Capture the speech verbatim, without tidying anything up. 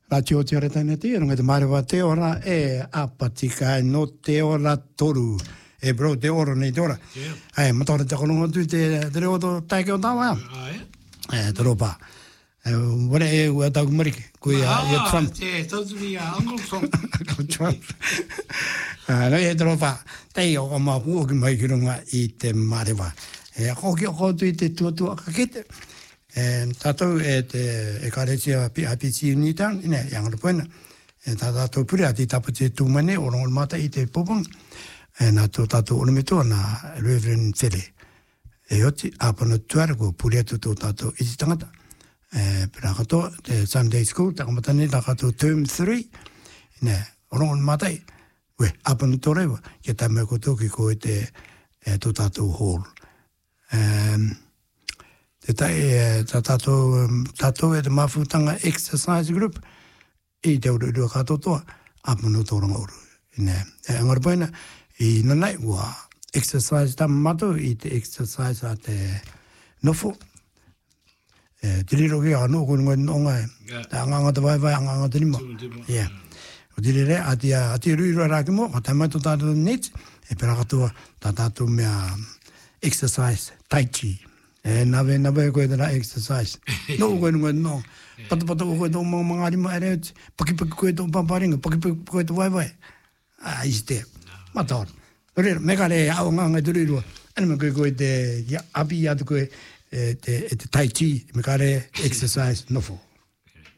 La tio te ora tane te, runga te marewa te ora e apatika no te ora toru. E bro, te ora nei te ora. Ai, matora te kolongo tu te te reo to taike o tawa. E, te ropa. E, wale e ua tau marike. Kui a Trump. Ah, te totally Uncle Trump. Uncle Trump. No e te ropa. Tei o ma hua ki mai ki runga i te marewa. E, hoki o kotu i te tuatua kakete. E tātou e te e karetia I P C Newtown, ine, iangara poena. E tā tātou puri ati tapu te tūmane o rongo mata i te popong. E nā tō tātou orimitua nā Reverend Fele. E oti, āpana tuara ko puri atu tō tātou iti tangata. E pera katoa, te Sunday School, takamatane, tā katou term three. Ine, o rongo mata i. We, āpana tō rewa, ke tā mea koto ki ko e te e tō tātou hall. Um, Te tai ta tātou, tātou e te mawhutanga exercise group i te uru urua kato toa, apunu tōranga uru. Ine, e angara poina, i nanai ua exercise ta mato i te exercise a te nofo. E tiriro ki a no kunu ngoi nonga e, te anganga te vai vai, anganga te nima. Yeah. O tirire, ati ati rui rua raki mo, ka taimai tō tātou net, e pera katoa ta tātou mea exercise, tai chi. E nawe nawe koe tera exercise. No koe nunga no. Pata pata koe tō mga mga arima ere uti. Paki paki koe tō pamparinga. Paki paki koe tō vai vai. Ah, isi te. Mataora. Rera, meka re au nganga turi rua. Anima koe koe te api atu koe te tai chi. Meka re exercise nofo.